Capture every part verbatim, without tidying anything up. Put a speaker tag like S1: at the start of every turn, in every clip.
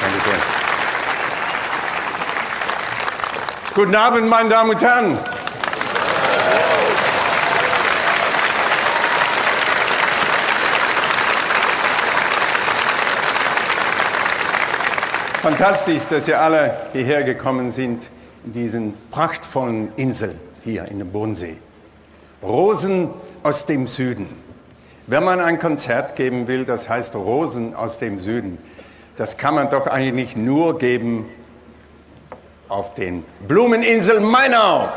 S1: Danke sehr. Guten Abend, meine Damen und Herren. Fantastisch, dass ihr alle hierher gekommen sind, in diesen prachtvollen Insel hier in dem Bodensee. Rosen aus dem Süden. Wenn man ein Konzert geben will, das heißt Rosen aus dem Süden, das kann man doch eigentlich nur geben auf den Blumeninseln Mainau.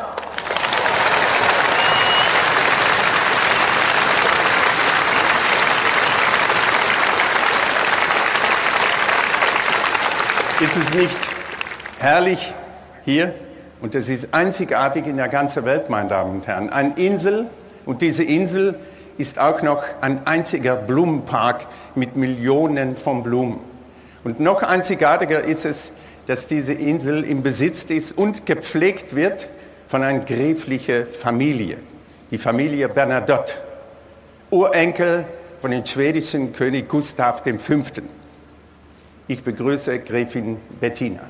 S1: Ist es nicht herrlich hier? Und es ist einzigartig in der ganzen Welt, meine Damen und Herren. Eine Insel, und diese Insel ist auch noch ein einziger Blumenpark mit Millionen von Blumen. Und noch einzigartiger ist es, dass diese Insel im Besitz ist und gepflegt wird von einer gräflichen Familie, die Familie Bernadotte, Urenkel von dem schwedischen König Gustav der Fünfte. Ich begrüße Gräfin Bettina.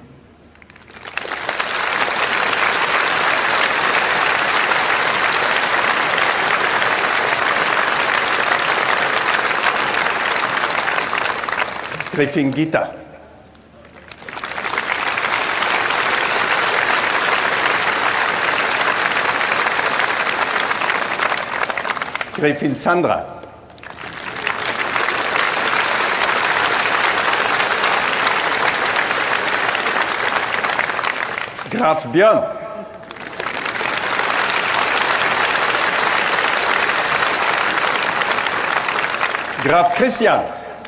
S1: Gräfin Gitta. Gräfin Sandra. Graf Björn. Graf Christian.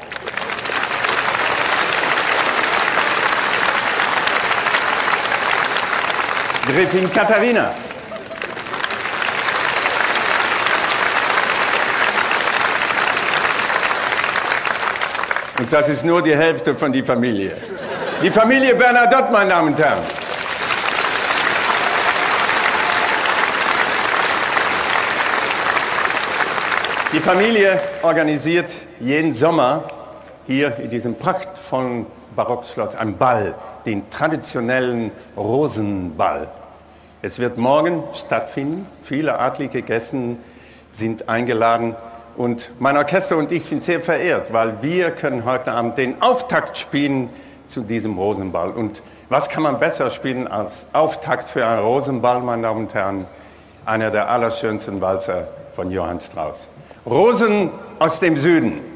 S1: Gräfin Katharina. Und das ist nur die Hälfte von der Familie. Die Familie Bernadotte, meine Damen und Herren. Die Familie organisiert jeden Sommer hier in diesem prachtvollen Barockschloss einen Ball, den traditionellen Rosenball. Es wird morgen stattfinden. Viele adlige Gäste sind eingeladen. Und mein Orchester und ich sind sehr verehrt, weil wir können heute Abend den Auftakt spielen zu diesem Rosenball. Und was kann man besser spielen als Auftakt für einen Rosenball, meine Damen und Herren? Einer der allerschönsten Walzer von Johann Strauss. Rosen aus dem Süden.